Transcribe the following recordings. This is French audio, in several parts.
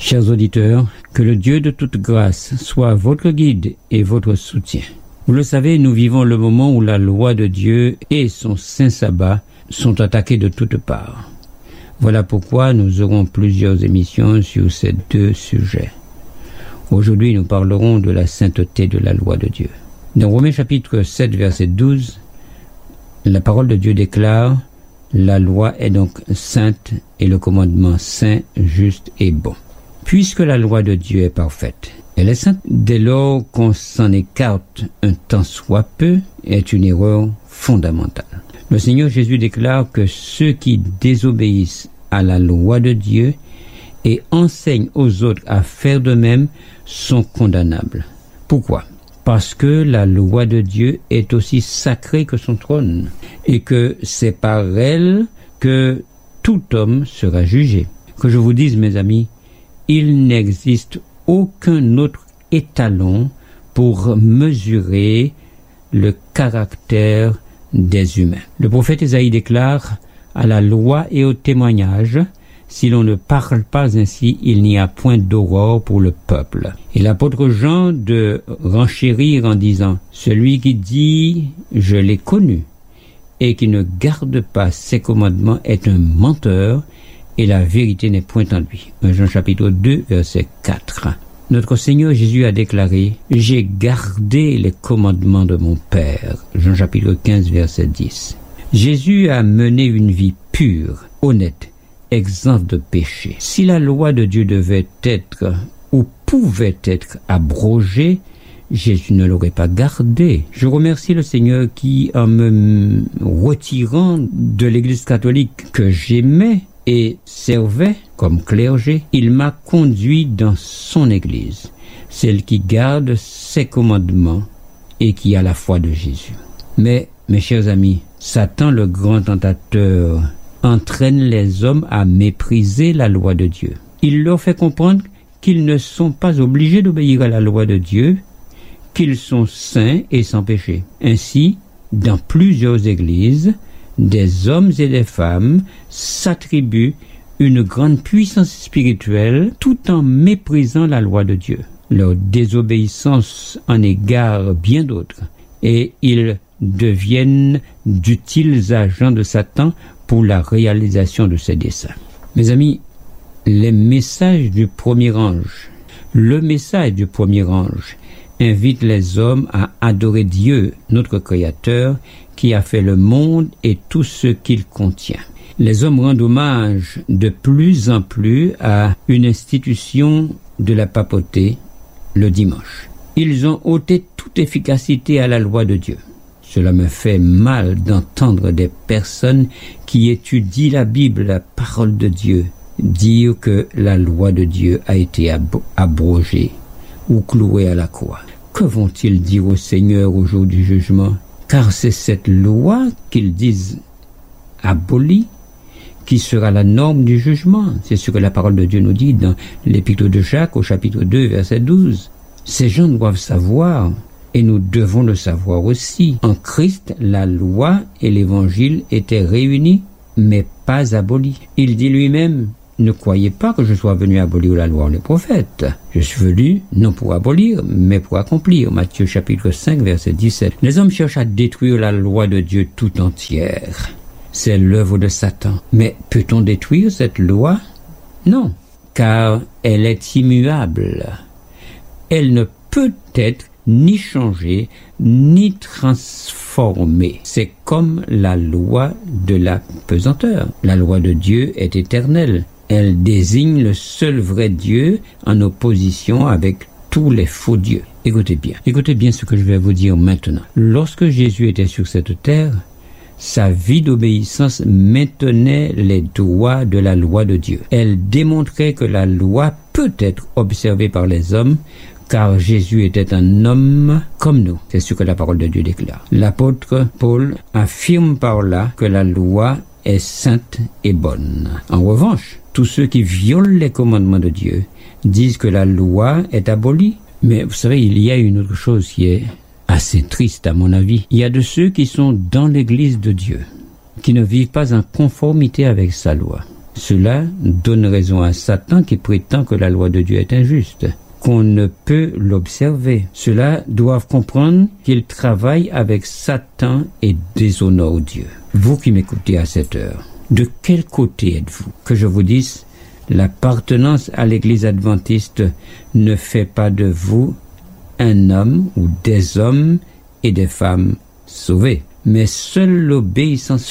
Chers auditeurs, que le Dieu de toute grâce soit votre guide et votre soutien. Vous le savez, nous vivons le moment où la loi de Dieu et son saint sabbat sont attaqués de toutes parts. Voilà pourquoi nous aurons plusieurs émissions sur ces deux sujets. Aujourd'hui, nous parlerons de la sainteté de la loi de Dieu. Dans Romains chapitre 7, verset 12, la parole de Dieu déclare « La loi est donc sainte et le commandement saint, juste et bon. » Puisque la loi de Dieu est parfaite, elle est sainte. Dès lors qu'on s'en écarte un tant soit peu, est une erreur fondamentale. Le Seigneur Jésus déclare que ceux qui désobéissent à la loi de Dieu et enseignent aux autres à faire de même sont condamnables. Pourquoi ? Parce que la loi de Dieu est aussi sacrée que son trône et que c'est par elle que tout homme sera jugé. Que je vous dise, mes amis, il n'existe aucun autre étalon pour mesurer le caractère des humains. Le prophète Ésaïe déclare « À la loi et au témoignage, si l'on ne parle pas ainsi, il n'y a point d'aurore pour le peuple. » Et l'apôtre Jean de renchérir en disant « Celui qui dit « Je l'ai connu » et qui ne garde pas ses commandements est un menteur et la vérité n'est point en lui. » Jean chapitre 2, verset 4. Notre Seigneur Jésus a déclaré « J'ai gardé les commandements de mon Père. » Jean chapitre 15, verset 10. Jésus a mené une vie pure, honnête, exempte de péché. Si la loi de Dieu devait être ou pouvait être abrogée, Jésus ne l'aurait pas gardée. Je remercie le Seigneur qui, en me retirant de l'Église catholique que j'aimais et servait comme clergé, il m'a conduit dans son Église, celle qui garde ses commandements et qui a la foi de Jésus. Mais, mes chers amis, Satan, le grand tentateur, entraîne les hommes à mépriser la loi de Dieu. Il leur fait comprendre qu'ils ne sont pas obligés d'obéir à la loi de Dieu, qu'ils sont saints et sans péché. Ainsi, dans plusieurs églises, des hommes et des femmes s'attribuent une grande puissance spirituelle tout en méprisant la loi de Dieu. Leur désobéissance en égare bien d'autres et ils deviennent d'utiles agents de Satan pour la réalisation de ses desseins. Mes amis, le message du premier ange invite les hommes à adorer Dieu, notre Créateur, qui a fait le monde et tout ce qu'il contient. Les hommes rendent hommage de plus en plus à une institution de la papauté, le dimanche. Ils ont ôté toute efficacité à la loi de Dieu. Cela me fait mal d'entendre des personnes qui étudient la Bible, la parole de Dieu, dire que la loi de Dieu a été abrogée ou clouée à la croix. Que vont-ils dire au Seigneur au jour du jugement ? Car c'est cette loi qu'ils disent abolie qui sera la norme du jugement. C'est ce que la parole de Dieu nous dit dans l'épître de Jacques au chapitre 2, verset 12. Ces gens doivent savoir, et nous devons le savoir aussi. En Christ, la loi et l'évangile étaient réunis, mais pas abolis. Il dit lui-même, ne croyez pas que je sois venu abolir la loi ou les prophètes. Je suis venu non pour abolir, mais pour accomplir. Matthieu chapitre 5, verset 17. Les hommes cherchent à détruire la loi de Dieu tout entière. C'est l'œuvre de Satan. Mais peut-on détruire cette loi ? Non, car elle est immuable. Elle ne peut être ni changée, ni transformée. C'est comme la loi de la pesanteur. La loi de Dieu est éternelle. Elle désigne le seul vrai Dieu en opposition avec tous les faux dieux. Écoutez bien ce que je vais vous dire maintenant. Lorsque Jésus était sur cette terre, sa vie d'obéissance maintenait les droits de la loi de Dieu. Elle démontrait que la loi peut être observée par les hommes, car Jésus était un homme comme nous. C'est ce que la parole de Dieu déclare. L'apôtre Paul affirme par là que la loi est sainte et bonne. En revanche, tous ceux qui violent les commandements de Dieu disent que la loi est abolie. Mais vous savez, il y a une autre chose qui est assez triste à mon avis. Il y a de ceux qui sont dans l'église de Dieu, qui ne vivent pas en conformité avec sa loi. Cela donne raison à Satan qui prétend que la loi de Dieu est injuste, qu'on ne peut l'observer. Ceux-là doivent comprendre qu'ils travaillent avec Satan et déshonorent Dieu. Vous qui m'écoutez à cette heure, de quel côté êtes-vous? Que je vous dise, l'appartenance à l'Église adventiste ne fait pas de vous un homme ou des hommes et des femmes sauvés. Mais seule l'obéissance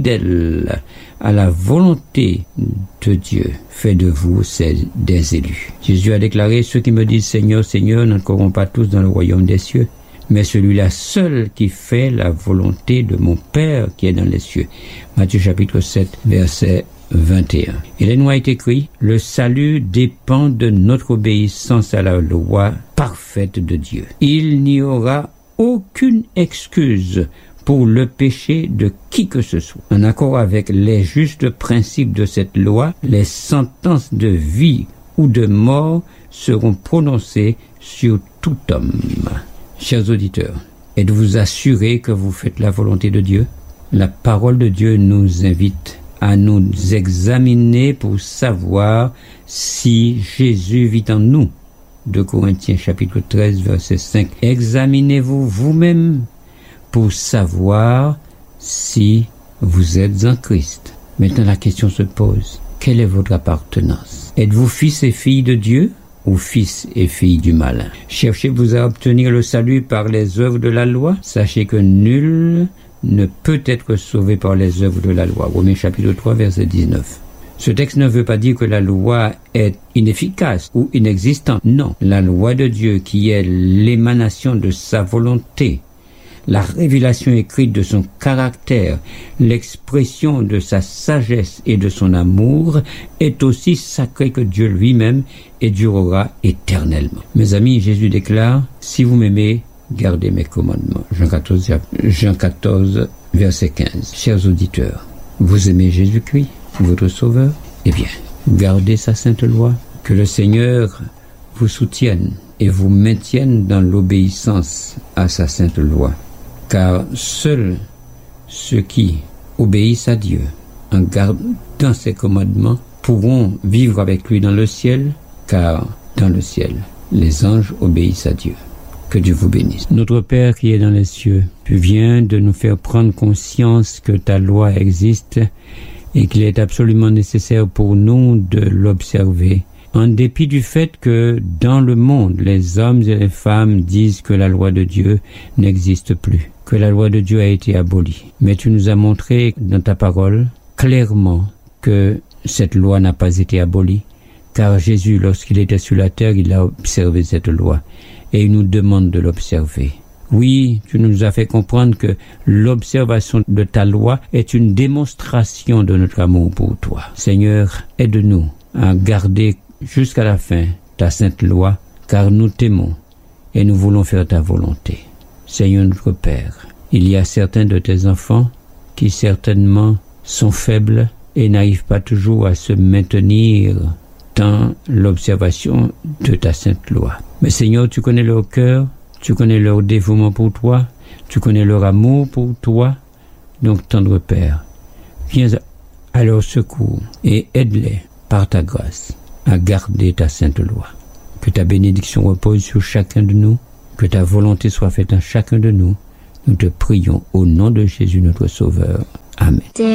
fidèle à la volonté de Dieu fait de vous des élus. Jésus a déclaré, ceux qui me disent Seigneur, Seigneur n'entreront pas tous dans le royaume des cieux, mais celui-là seul qui fait la volonté de mon Père qui est dans les cieux. Matthieu chapitre 7, verset 21. Il est écrit, le salut dépend de notre obéissance à la loi parfaite de Dieu. Il n'y aura aucune excuse pour le péché de qui que ce soit. En accord avec les justes principes de cette loi, les sentences de vie ou de mort seront prononcées sur tout homme. Chers auditeurs, êtes-vous assurés que vous faites la volonté de Dieu? La parole de Dieu nous invite à nous examiner pour savoir si Jésus vit en nous. 2 Corinthiens chapitre 13 verset 5. Examinez-vous vous-même pour savoir si vous êtes en Christ. Maintenant la question se pose. Quelle est votre appartenance? Êtes-vous fils et fille de Dieu ou fils et fille du malin? Cherchez-vous à obtenir le salut par les œuvres de la loi? Sachez que nul ne peut être sauvé par les œuvres de la loi. Romains chapitre 3 verset 19. Ce texte ne veut pas dire que la loi est inefficace ou inexistante. Non, la loi de Dieu qui est l'émanation de sa volonté, la révélation écrite de son caractère, l'expression de sa sagesse et de son amour est aussi sacrée que Dieu lui-même et durera éternellement. Mes amis, Jésus déclare, si vous m'aimez, gardez mes commandements. Jean 14, verset 15. Chers auditeurs, vous aimez Jésus-Christ, votre Sauveur? Eh bien, gardez sa sainte loi. Que le Seigneur vous soutienne et vous maintienne dans l'obéissance à sa sainte loi. Car seuls ceux qui obéissent à Dieu en gardant ses commandements pourront vivre avec lui dans le ciel, car dans le ciel, les anges obéissent à Dieu. Que Dieu vous bénisse. Notre Père qui est dans les cieux, tu viens de nous faire prendre conscience que ta loi existe et qu'il est absolument nécessaire pour nous de l'observer. En dépit du fait que dans le monde, les hommes et les femmes disent que la loi de Dieu n'existe plus, que la loi de Dieu a été abolie. Mais tu nous as montré dans ta parole clairement que cette loi n'a pas été abolie, car Jésus, lorsqu'il était sur la terre, il a observé cette loi et il nous demande de l'observer. Oui, tu nous as fait comprendre que l'observation de ta loi est une démonstration de notre amour pour toi. Seigneur, aide-nous à garder jusqu'à la fin ta sainte loi, car nous t'aimons et nous voulons faire ta volonté. Seigneur notre Père, il y a certains de tes enfants qui certainement sont faibles et n'arrivent pas toujours à se maintenir dans l'observation de ta sainte loi. Mais Seigneur, tu connais leur cœur, tu connais leur dévouement pour toi, tu connais leur amour pour toi. Donc, tendre Père, viens à leur secours et aide-les par ta grâce à garder ta sainte loi. Que ta bénédiction repose sur chacun de nous, que ta volonté soit faite en chacun de nous. Nous te prions au nom de Jésus notre Sauveur. Amen.